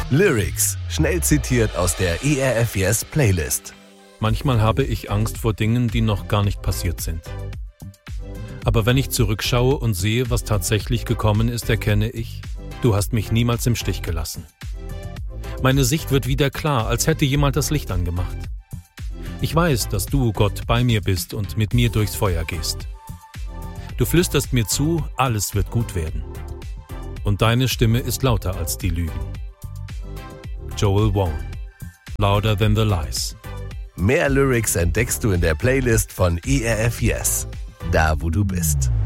Lyrics, schnell zitiert aus der ERF Yes Playlist. Manchmal habe ich Angst vor Dingen, die noch gar nicht passiert sind. Aber wenn ich zurückschaue und sehe, was tatsächlich gekommen ist, erkenne ich, du hast mich niemals im Stich gelassen. Meine Sicht wird wieder klar, als hätte jemand das Licht angemacht. Ich weiß, dass du, Gott, bei mir bist und mit mir durchs Feuer gehst. Du flüsterst mir zu, alles wird gut werden. Und deine Stimme ist lauter als die Lügen. Joel Wong. Louder Than the Lies. Mehr Lyrics entdeckst du in der Playlist von ERF Yes, da wo du bist.